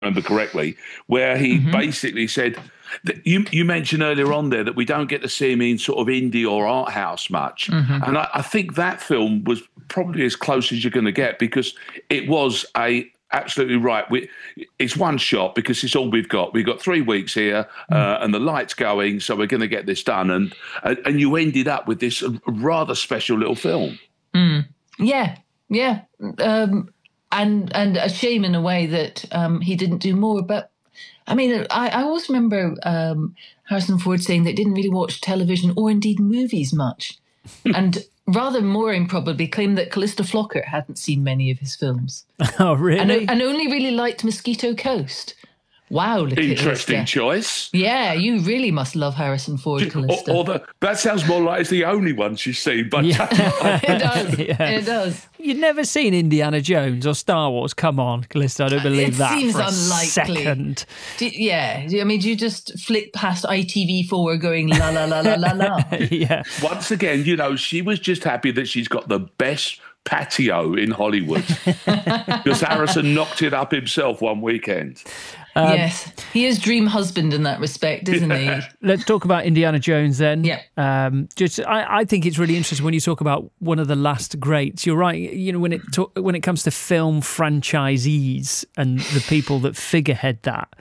remember correctly, where he basically said that you mentioned earlier on there that we don't get to see him in sort of indie or art house much. And I think that film was probably as close as you're going to get, because it was absolutely right. It's one shot because it's all we've got. We've got 3 weeks here and the light's going, so we're going to get this done. And you ended up with this rather special little film. Yeah. And a shame in a way that he didn't do more. But I mean, I always remember Harrison Ford saying that he didn't really watch television or indeed movies much. And rather more improbably claimed that Calista Flockhart hadn't seen many of his films. Oh, really? And only really liked Mosquito Coast. Wow, interesting choice. Yeah, you really must love Harrison Ford, Calista. That sounds more like it's the only one she's seen. But it does. Yeah. It does. You'd never seen Indiana Jones or Star Wars. Come on, Calista, I don't believe that. It seems for a unlikely. Second. I mean, do you just flick past ITV4 going la la la la la la? Yeah. Once again, she was just happy that she's got the best patio in Hollywood because Harrison knocked it up himself one weekend. Yes, he is dream husband in that respect, isn't he? Let's talk about Indiana Jones then. Yeah. I think it's really interesting when you talk about one of the last greats. You're right. When it comes to film franchisees and the people that figurehead that,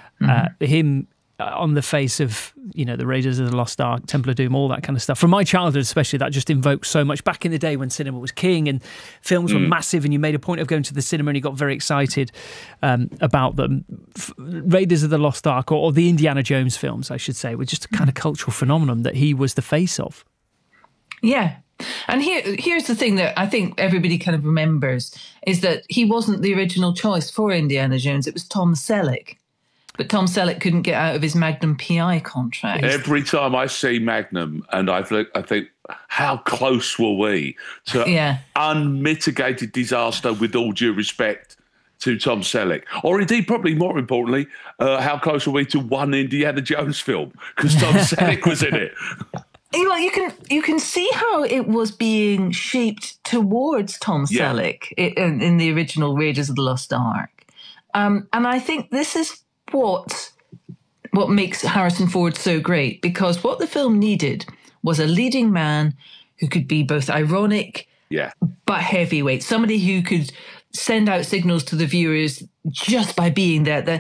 him on the face of the Raiders of the Lost Ark, Temple of Doom, all that kind of stuff. From my childhood, especially, that just invokes so much. Back in the day when cinema was king and films were massive, and you made a point of going to the cinema and you got very excited about them. Raiders of the Lost Ark, or the Indiana Jones films, I should say, were just a kind of cultural phenomenon that he was the face of. Yeah. And here's the thing that I think everybody kind of remembers is that he wasn't the original choice for Indiana Jones. It was Tom Selleck. But Tom Selleck couldn't get out of his Magnum PI contract. Every time I see Magnum, and I think, how close were we to unmitigated disaster, with all due respect to Tom Selleck? Or indeed, probably more importantly, how close were we to one Indiana Jones film? Because Tom Selleck was in it. Well, you can see how it was being shaped towards Tom Selleck in the original Raiders of the Lost Ark. And I think this is what makes Harrison Ford so great, because what the film needed was a leading man who could be both ironic but heavyweight, somebody who could send out signals to the viewers just by being there that,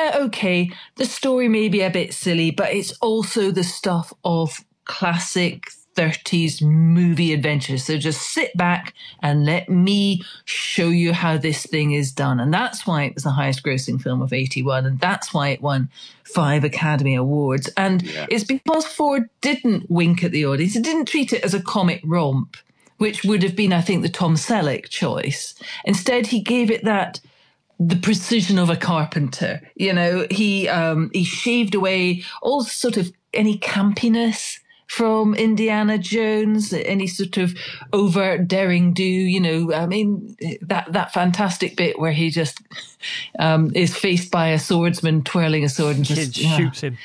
the story may be a bit silly, but it's also the stuff of classic 30s movie adventures. So just sit back and let me show you how this thing is done. And that's why it was the highest grossing film of 81. And that's why it won 5 Academy Awards. And it's because Ford didn't wink at the audience. He didn't treat it as a comic romp, which would have been, I think, the Tom Selleck choice. Instead, he gave it the precision of a carpenter. He shaved away all sort of any campiness from Indiana Jones, any sort of overt daring do, I mean, that fantastic bit where he just is faced by a swordsman twirling a sword and just shoots him.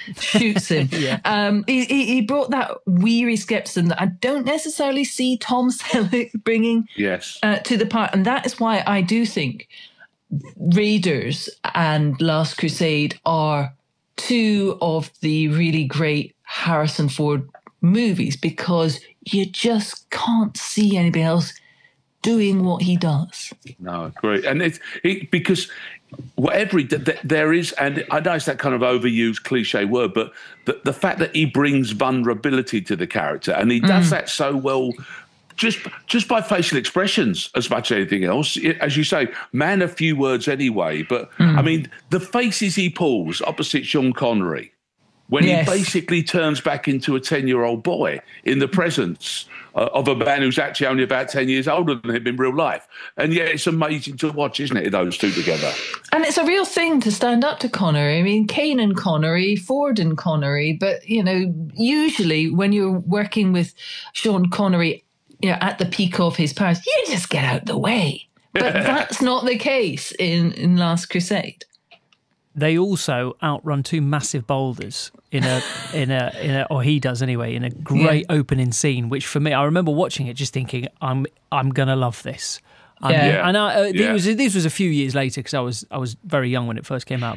He brought that weary skepticism that I don't necessarily see Tom Selleck bringing to the part. And that is why I do think Raiders and Last Crusade are two of the really great Harrison Ford movies, because you just can't see anybody else doing what he does. No, great. And because whatever there is, and I know it's that kind of overused cliche word, but the fact that he brings vulnerability to the character, and he does that so well, just by facial expressions as much as anything else. As you say, man, a few words anyway. But I mean, the faces he pulls opposite Sean Connery, when he basically turns back into a 10-year-old boy in the presence of a man who's actually only about 10 years older than him in real life. And yeah, it's amazing to watch, isn't it, those two together? And it's a real thing to stand up to Connery. I mean, Kane and Connery, Ford and Connery, but, usually when you're working with Sean Connery, at the peak of his powers, you just get out the way. But that's not the case in Last Crusade. They also outrun 2 massive boulders or he does anyway, in a great opening scene, which for me, I remember watching it just thinking, I'm gonna love this. And this was a few years later, because I was very young when it first came out.